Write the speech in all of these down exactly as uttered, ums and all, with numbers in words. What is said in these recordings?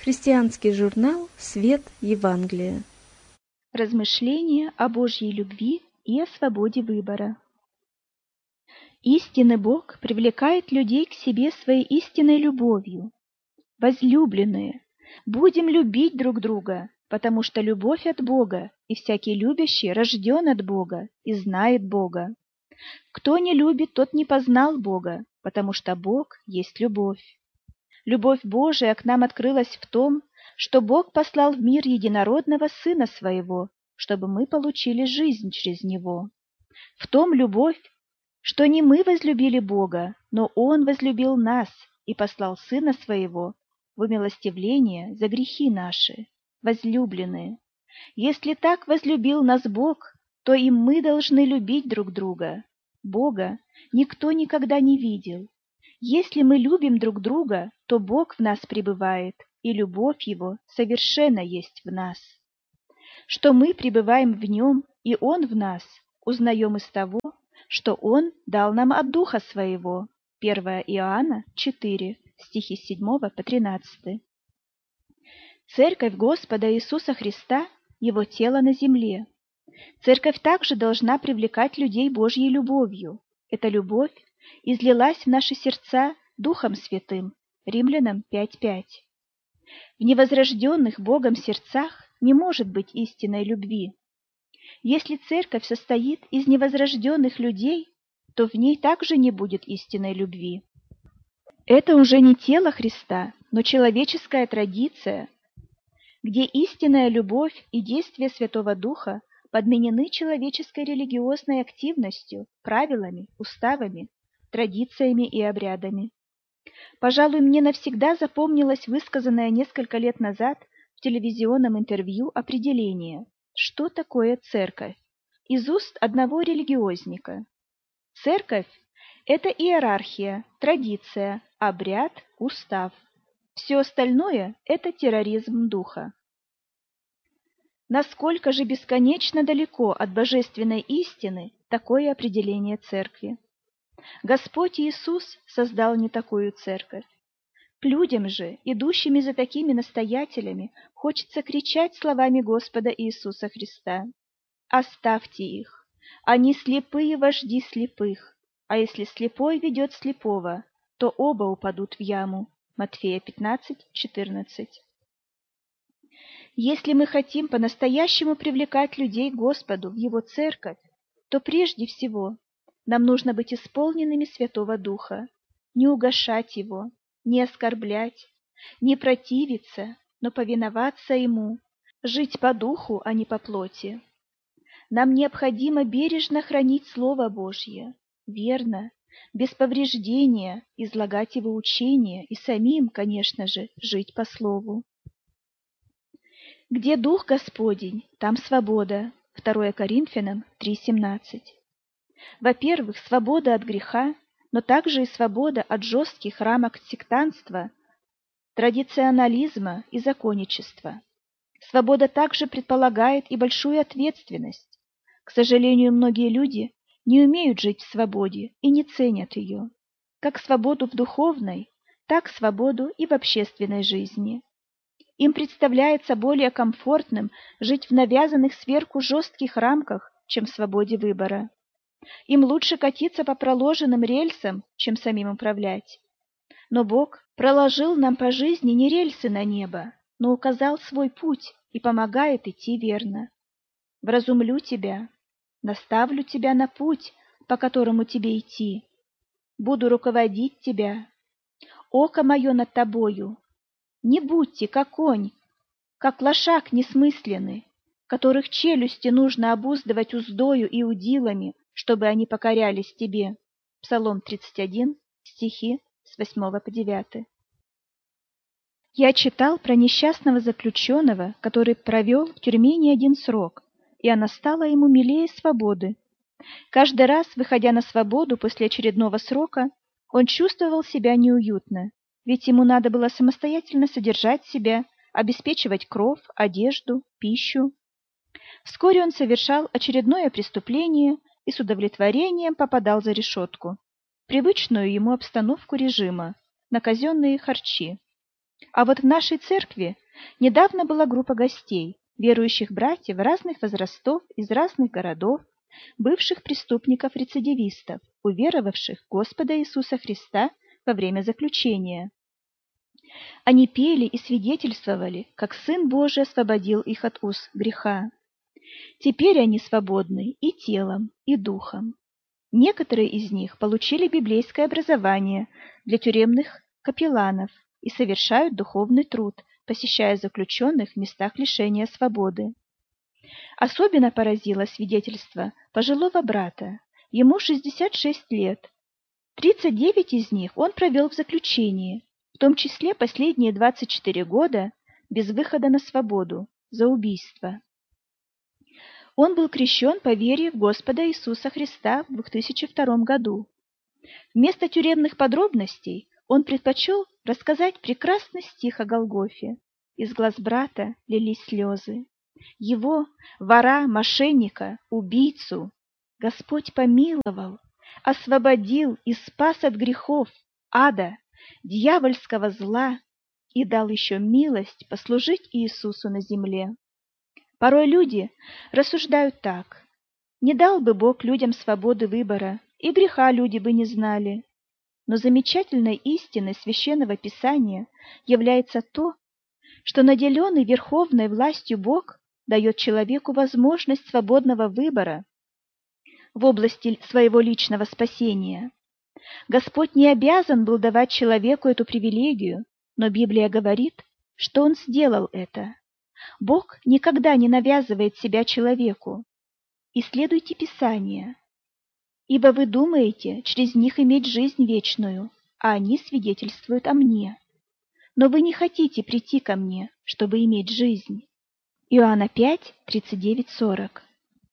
Христианский журнал «Свет Евангелия». Размышления о Божьей любви и о свободе выбора. Истинный Бог привлекает людей к себе своей истинной любовью. Возлюбленные, будем любить друг друга, потому что любовь от Бога, и всякий любящий рожден от Бога и знает Бога. Кто не любит, тот не познал Бога, потому что Бог есть любовь. Любовь Божия к нам открылась в том, что Бог послал в мир единородного Сына Своего, чтобы мы получили жизнь через Него. В том любовь, что не мы возлюбили Бога, но Он возлюбил нас и послал Сына Своего в умилостивление за грехи наши, возлюбленные. Если так возлюбил нас Бог, то и мы должны любить друг друга. Бога никто никогда не видел. Если мы любим друг друга, то Бог в нас пребывает, и любовь Его совершенно есть в нас. Что мы пребываем в Нем, и Он в нас, узнаем из того, что Он дал нам от Духа Своего. первое Иоанна четыре, стихи с седьмого по тринадцатый. Церковь Господа Иисуса Христа – Его тело на земле. Церковь также должна привлекать людей Божьей любовью. Эта любовь излилась в наши сердца Духом Святым. Римлянам пять пять. В невозрожденных Богом сердцах не может быть истинной любви. Если церковь состоит из невозрожденных людей, то в ней также не будет истинной любви. Это уже не тело Христа, но человеческая традиция, где истинная любовь и действие Святого Духа подменены человеческой религиозной активностью, правилами, уставами, традициями и обрядами. Пожалуй, мне навсегда запомнилось высказанное несколько лет назад в телевизионном интервью определение, что такое церковь, из уст одного религиозника. Церковь – это иерархия, традиция, обряд, устав. Все остальное – это терроризм духа. Насколько же бесконечно далеко от божественной истины такое определение церкви. Господь Иисус создал не такую церковь. К людям же, идущими за такими настоятелями, хочется кричать словами Господа Иисуса Христа: «Оставьте их, они слепые вожди слепых, а если слепой ведет слепого, то оба упадут в яму». Матфея пятнадцать четырнадцать. Если мы хотим по-настоящему привлекать людей к Господу в Его церковь, то прежде всего нам нужно быть исполненными Святого Духа, не угашать Его, не оскорблять, не противиться, но повиноваться Ему, жить по духу, а не по плоти. Нам необходимо бережно хранить Слово Божье, верно, без повреждения излагать его учение и самим, конечно же, жить по Слову. Где Дух Господень, там свобода. второе Коринфянам три семнадцать. Во-первых, свобода от греха, но также и свобода от жестких рамок сектантства, традиционализма и законничества. Свобода также предполагает и большую ответственность. К сожалению, многие люди не умеют жить в свободе и не ценят ее. Как свободу в духовной, так свободу и в общественной жизни. Им представляется более комфортным жить в навязанных сверху жестких рамках, чем в свободе выбора. Им лучше катиться по проложенным рельсам, чем самим управлять. Но Бог проложил нам по жизни не рельсы на небо, но указал свой путь и помогает идти верно. Вразумлю тебя, наставлю тебя на путь, по которому тебе идти. Буду руководить тебя. Око мое над тобою. Не будьте, как конь, как лошак несмысленный, которых челюсти нужно обуздывать уздою и удилами, чтобы они покорялись тебе. Псалом тридцать один, стихи с восьмого по девятый. Я читал про несчастного заключенного, который провел в тюрьме не один срок, и она стала ему милее свободы. Каждый раз, выходя на свободу после очередного срока, он чувствовал себя неуютно, ведь ему надо было самостоятельно содержать себя, обеспечивать кров, одежду, пищу. Вскоре он совершал очередное преступление и с удовлетворением попадал за решетку, в привычную ему обстановку режима, на казенные харчи. А вот в нашей церкви недавно была группа гостей, верующих братьев разных возрастов из разных городов, бывших преступников-рецидивистов, уверовавших в Господа Иисуса Христа во время заключения. Они пели и свидетельствовали, как Сын Божий освободил их от уз греха. Теперь они свободны и телом, и духом. Некоторые из них получили библейское образование для тюремных капелланов и совершают духовный труд, посещая заключенных в местах лишения свободы. Особенно поразило свидетельство пожилого брата. Ему шестьдесят шесть лет. тридцать девять из них он провел в заключении, в том числе последние двадцать четыре года без выхода на свободу за убийство. Он был крещен по вере в Господа Иисуса Христа в две тысячи втором году. Вместо тюремных подробностей он предпочел рассказать прекрасный стих о Голгофе. Из глаз брата лились слезы. Его, вора, мошенника, убийцу, Господь помиловал, освободил и спас от грехов, ада, дьявольского зла и дал еще милость послужить Иисусу на земле. Порой люди рассуждают так: не дал бы Бог людям свободы выбора, и греха люди бы не знали. Но замечательной истиной Священного Писания является то, что наделенный верховной властью Бог дает человеку возможность свободного выбора в области своего личного спасения. Господь не обязан был давать человеку эту привилегию, но Библия говорит, что Он сделал это. Бог никогда не навязывает себя человеку. Исследуйте Писания, ибо вы думаете через них иметь жизнь вечную, а они свидетельствуют о мне. Но вы не хотите прийти ко мне, чтобы иметь жизнь. Иоанна пять, тридцать девять сорок.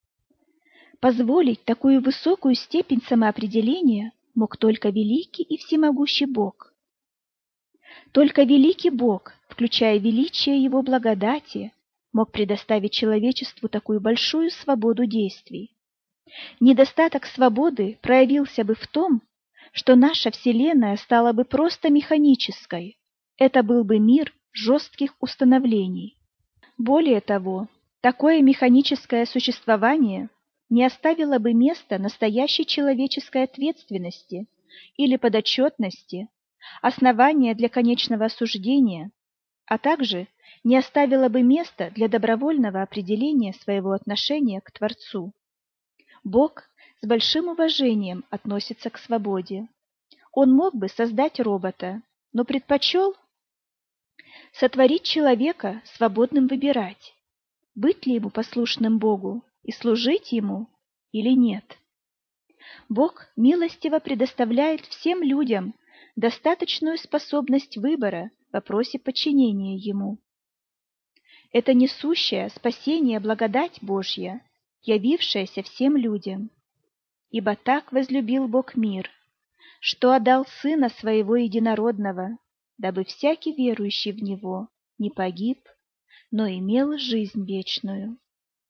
Позволить такую высокую степень самоопределения мог только великий и всемогущий Бог. Только великий Бог, включая величие Его благодати, мог предоставить человечеству такую большую свободу действий. Недостаток свободы проявился бы в том, что наша Вселенная стала бы просто механической. Это был бы мир жестких установлений. Более того, такое механическое существование не оставило бы места настоящей человеческой ответственности или подотчетности, основания для конечного осуждения, а также не оставило бы места для добровольного определения своего отношения к Творцу. Бог с большим уважением относится к свободе. Он мог бы создать робота, но предпочел сотворить человека свободным выбирать, быть ли ему послушным Богу и служить ему или нет. Бог милостиво предоставляет всем людям достаточную способность выбора в вопросе подчинения Ему. Это несущая спасение благодать Божья, явившаяся всем людям. Ибо так возлюбил Бог мир, что отдал Сына Своего Единородного, дабы всякий верующий в Него не погиб, но имел жизнь вечную.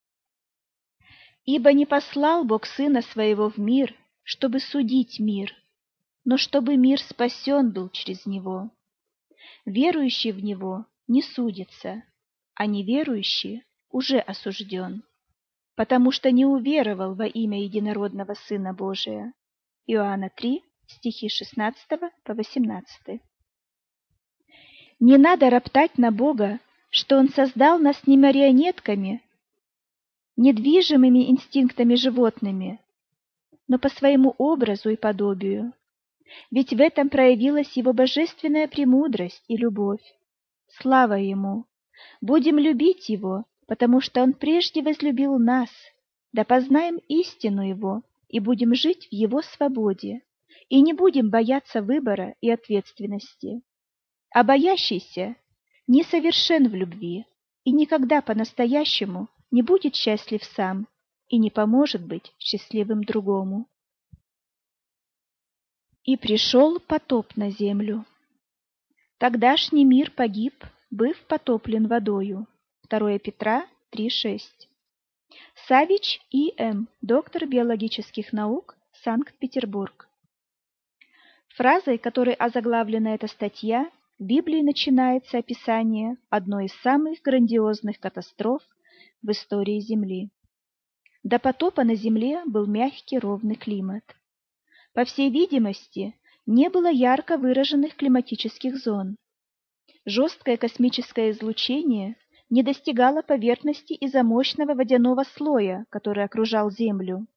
Ибо не послал Бог Сына Своего в мир, чтобы судить мир, но чтобы мир спасен был через Него. Верующий в Него не судится, а неверующий уже осужден, потому что не уверовал во имя Единородного Сына Божия. Иоанна три, стихи шестнадцатого по восемнадцатый. Не надо роптать на Бога, что Он создал нас не марионетками, недвижимыми инстинктами животными, но по своему образу и подобию. Ведь в этом проявилась Его божественная премудрость и любовь. Слава Ему! Будем любить Его, потому что Он прежде возлюбил нас. Да познаем истину Его и будем жить в Его свободе, и не будем бояться выбора и ответственности. А боящийся несовершен в любви и никогда по-настоящему не будет счастлив сам и не поможет быть счастливым другому. И пришел потоп на землю. Тогдашний мир погиб, быв потоплен водою. второе Петра три шесть. Савич И М, доктор биологических наук, Санкт-Петербург. Фразой, которой озаглавлена эта статья, в Библии начинается описание одной из самых грандиозных катастроф в истории Земли. До потопа на Земле был мягкий ровный климат. По всей видимости, не было ярко выраженных климатических зон. Жесткое космическое излучение не достигало поверхности из-за мощного водяного слоя, который окружал Землю.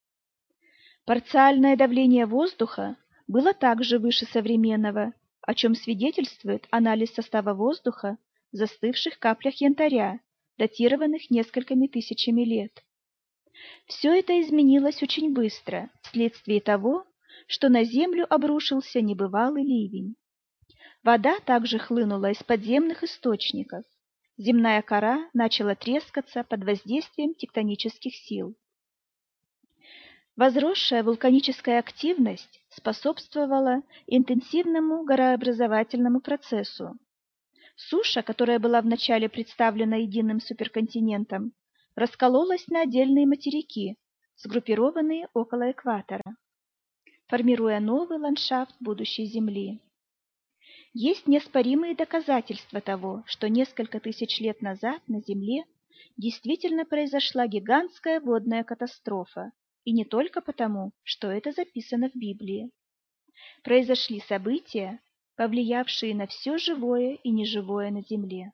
Парциальное давление воздуха было также выше современного, о чем свидетельствует анализ состава воздуха в застывших каплях янтаря, датированных несколькими тысячами лет. Все это изменилось очень быстро, вследствие того, что на Землю обрушился небывалый ливень. Вода также хлынула из подземных источников. Земная кора начала трескаться под воздействием тектонических сил. Возросшая вулканическая активность способствовала интенсивному горообразовательному процессу. Суша, которая была вначале представлена единым суперконтинентом, раскололась на отдельные материки, сгруппированные около экватора, формируя новый ландшафт будущей Земли. Есть неоспоримые доказательства того, что несколько тысяч лет назад на Земле действительно произошла гигантская водная катастрофа, и не только потому, что это записано в Библии. Произошли события, повлиявшие на все живое и неживое на Земле.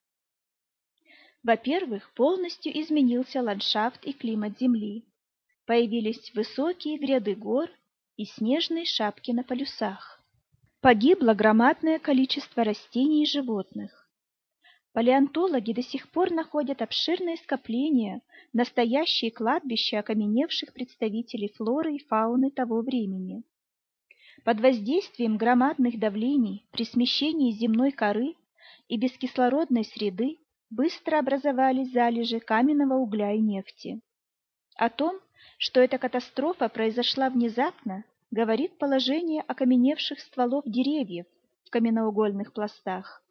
Во-первых, полностью изменился ландшафт и климат Земли. Появились высокие гряды гор и снежные шапки на полюсах. Погибло громадное количество растений и животных. Палеонтологи до сих пор находят обширные скопления, настоящие кладбища окаменевших представителей флоры и фауны того времени. Под воздействием громадных давлений при смещении земной коры и бескислородной среды быстро образовались залежи каменного угля и нефти. О том, что эта катастрофа произошла внезапно, говорит положение окаменевших стволов деревьев в каменноугольных пластах.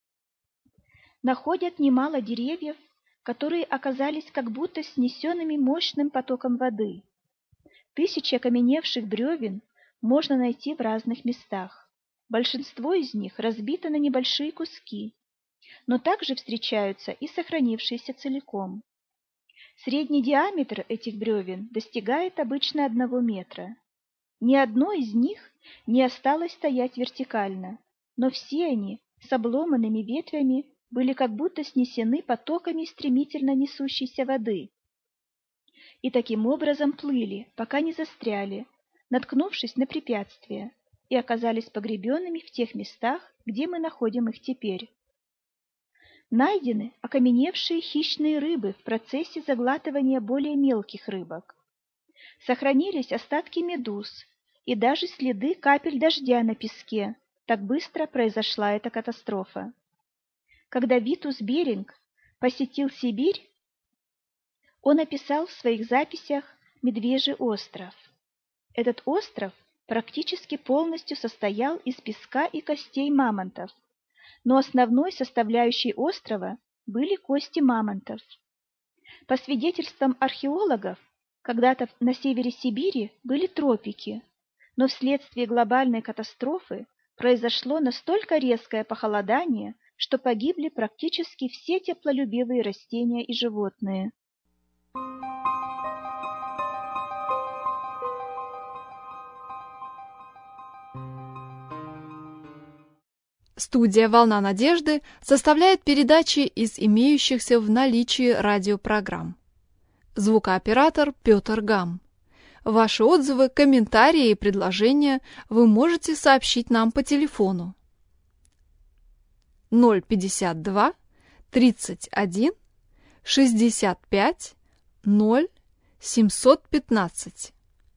Находят немало деревьев, которые оказались как будто снесенными мощным потоком воды. Тысячи окаменевших бревен можно найти в разных местах. Большинство из них разбито на небольшие куски, но также встречаются и сохранившиеся целиком. Средний диаметр этих бревен достигает обычно одного метра. Ни одно из них не осталось стоять вертикально, но все они с обломанными ветвями были как будто снесены потоками стремительно несущейся воды. И таким образом плыли, пока не застряли, наткнувшись на препятствия, и оказались погребенными в тех местах, где мы находим их теперь. Найдены окаменевшие хищные рыбы в процессе заглатывания более мелких рыбок. Сохранились остатки медуз и даже следы капель дождя на песке. Так быстро произошла эта катастрофа. Когда Витус Беринг посетил Сибирь, он описал в своих записях Медвежий остров. Этот остров практически полностью состоял из песка и костей мамонтов, но основной составляющей острова были кости мамонтов. По свидетельствам археологов, когда-то на севере Сибири были тропики, но вследствие глобальной катастрофы произошло настолько резкое похолодание, что погибли практически все теплолюбивые растения и животные. Студия «Волна надежды» составляет передачи из имеющихся в наличии радиопрограмм. Звукооператор Петр Гам. Ваши отзывы, комментарии и предложения вы можете сообщить нам по телефону ноль пятьдесят два тридцать один шестьдесят пять ноль семьсот пятнадцать.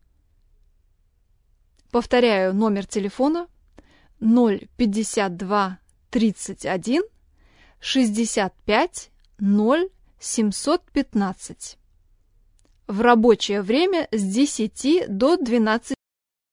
Повторяю номер телефона ноль пятьдесят два тридцать один шестьдесят пять ноль семьсот пятнадцать. В рабочее время с десяти до двенадцати